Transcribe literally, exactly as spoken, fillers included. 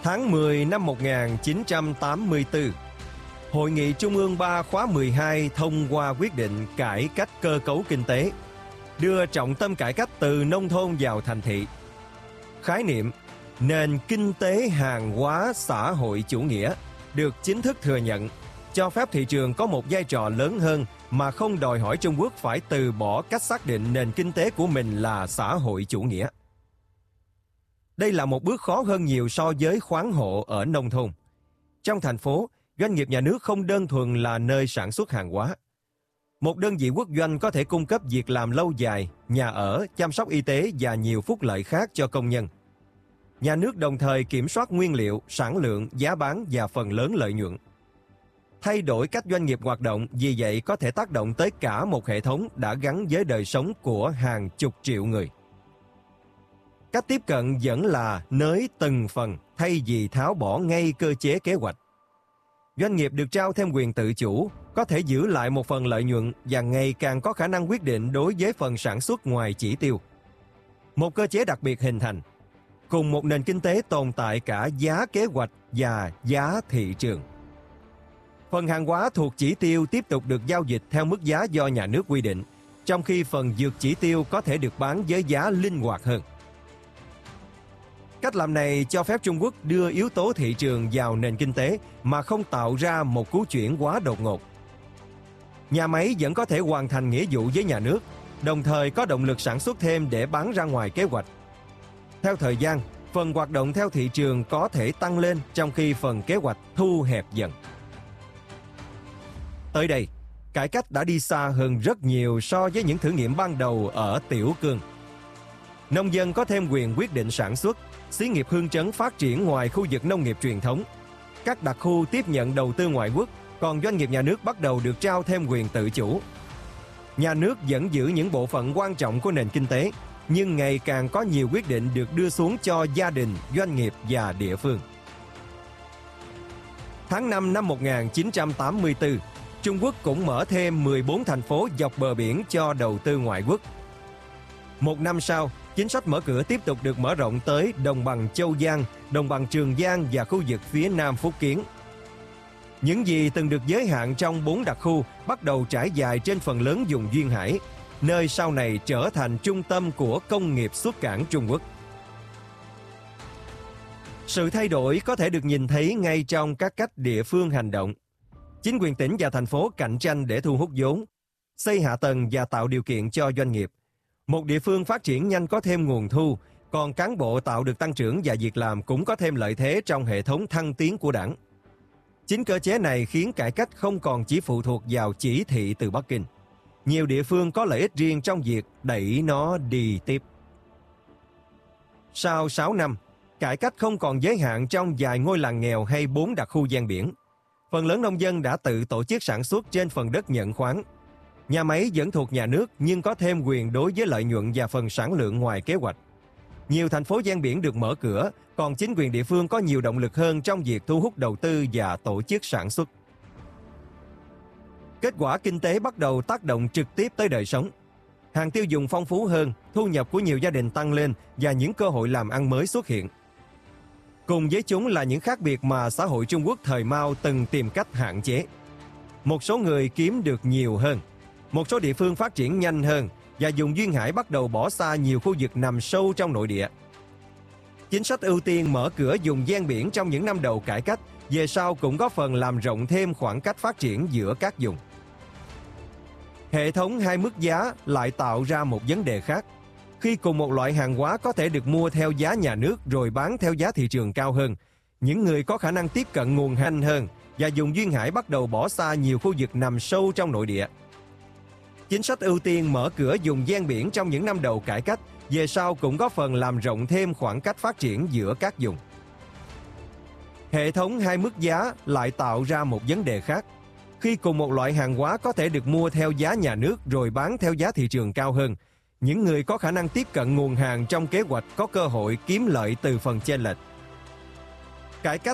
Tháng mười năm một nghìn chín trăm tám mươi tư, Hội nghị Trung ương ba khóa mười hai thông qua quyết định cải cách cơ cấu kinh tế, đưa trọng tâm cải cách từ nông thôn vào thành thị. Khái niệm nền kinh tế hàng hóa xã hội chủ nghĩa được chính thức thừa nhận, cho phép thị trường có một vai trò lớn hơn mà không đòi hỏi Trung Quốc phải từ bỏ cách xác định nền kinh tế của mình là xã hội chủ nghĩa. Đây là một bước khó hơn nhiều so với khoán hộ ở nông thôn. Trong thành phố, doanh nghiệp nhà nước không đơn thuần là nơi sản xuất hàng hóa. Một đơn vị quốc doanh có thể cung cấp việc làm lâu dài, nhà ở, chăm sóc y tế và nhiều phúc lợi khác cho công nhân. Nhà nước đồng thời kiểm soát nguyên liệu, sản lượng, giá bán và phần lớn lợi nhuận. Thay đổi cách doanh nghiệp hoạt động vì vậy có thể tác động tới cả một hệ thống đã gắn với đời sống của hàng chục triệu người. Cách tiếp cận vẫn là nới từng phần thay vì tháo bỏ ngay cơ chế kế hoạch. Doanh nghiệp được trao thêm quyền tự chủ, có thể giữ lại một phần lợi nhuận và ngày càng có khả năng quyết định đối với phần sản xuất ngoài chỉ tiêu. Một cơ chế đặc biệt hình thành. Cùng một nền kinh tế tồn tại cả giá kế hoạch và giá thị trường. Phần hàng hóa thuộc chỉ tiêu tiếp tục được giao dịch theo mức giá do nhà nước quy định, trong khi phần vượt chỉ tiêu có thể được bán với giá linh hoạt hơn. Cách làm này cho phép Trung Quốc đưa yếu tố thị trường vào nền kinh tế mà không tạo ra một cú chuyển quá đột ngột. Nhà máy vẫn có thể hoàn thành nghĩa vụ với nhà nước, đồng thời có động lực sản xuất thêm để bán ra ngoài kế hoạch. Theo thời gian, phần hoạt động theo thị trường có thể tăng lên trong khi phần kế hoạch thu hẹp dần. Tới đây, cải cách đã đi xa hơn rất nhiều so với những thử nghiệm ban đầu ở Tiểu Cương. Nông dân có thêm quyền quyết định sản xuất, xí nghiệp hương trấn phát triển ngoài khu vực nông nghiệp truyền thống. Các đặc khu tiếp nhận đầu tư ngoại quốc, còn doanh nghiệp nhà nước bắt đầu được trao thêm quyền tự chủ. Nhà nước vẫn giữ những bộ phận quan trọng của nền kinh tế, nhưng ngày càng có nhiều quyết định được đưa xuống cho gia đình, doanh nghiệp và địa phương. Tháng năm năm một nghìn chín trăm tám mươi tư, Trung Quốc cũng mở thêm mười bốn thành phố dọc bờ biển cho đầu tư ngoại quốc. Một năm sau, chính sách mở cửa tiếp tục được mở rộng tới đồng bằng Châu Giang, đồng bằng Trường Giang và khu vực phía nam Phúc Kiến. Những gì từng được giới hạn trong bốn đặc khu bắt đầu trải dài trên phần lớn vùng duyên hải, nơi sau này trở thành trung tâm của công nghiệp xuất cảng Trung Quốc. Sự thay đổi có thể được nhìn thấy ngay trong các cách địa phương hành động. Chính quyền tỉnh và thành phố cạnh tranh để thu hút vốn, xây hạ tầng và tạo điều kiện cho doanh nghiệp. Một địa phương phát triển nhanh có thêm nguồn thu, còn cán bộ tạo được tăng trưởng và việc làm cũng có thêm lợi thế trong hệ thống thăng tiến của đảng. Chính cơ chế này khiến cải cách không còn chỉ phụ thuộc vào chỉ thị từ Bắc Kinh. Nhiều địa phương có lợi ích riêng trong việc đẩy nó đi tiếp. Sau sáu năm, cải cách không còn giới hạn trong vài ngôi làng nghèo hay bốn đặc khu ven biển. Phần lớn nông dân đã tự tổ chức sản xuất trên phần đất nhận khoán. Nhà máy vẫn thuộc nhà nước nhưng có thêm quyền đối với lợi nhuận và phần sản lượng ngoài kế hoạch. Nhiều thành phố ven biển được mở cửa, còn chính quyền địa phương có nhiều động lực hơn trong việc thu hút đầu tư và tổ chức sản xuất. Kết quả kinh tế bắt đầu tác động trực tiếp tới đời sống. Hàng tiêu dùng phong phú hơn, thu nhập của nhiều gia đình tăng lên và những cơ hội làm ăn mới xuất hiện. Cùng với chúng là những khác biệt mà xã hội Trung Quốc thời Mao từng tìm cách hạn chế. Một số người kiếm được nhiều hơn, một số địa phương phát triển nhanh hơn và vùng duyên hải bắt đầu bỏ xa nhiều khu vực nằm sâu trong nội địa. Chính sách ưu tiên mở cửa vùng ven biển trong những năm đầu cải cách về sau cũng có phần làm rộng thêm khoảng cách phát triển giữa các vùng. Hệ thống hai mức giá lại tạo ra một vấn đề khác. Khi cùng một loại hàng hóa có thể được mua theo giá nhà nước rồi bán theo giá thị trường cao hơn, những người có khả năng tiếp cận nguồn hành hơn và vùng duyên hải bắt đầu bỏ xa nhiều khu vực nằm sâu trong nội địa. Chính sách ưu tiên mở cửa vùng ven biển trong những năm đầu cải cách về sau cũng có phần làm rộng thêm khoảng cách phát triển giữa các vùng. Hệ thống hai mức giá lại tạo ra một vấn đề khác. Khi cùng một loại hàng hóa có thể được mua theo giá nhà nước rồi bán theo giá thị trường cao hơn, những người có khả năng tiếp cận nguồn hàng trong kế hoạch có cơ hội kiếm lợi từ phần chênh lệch. Cải cách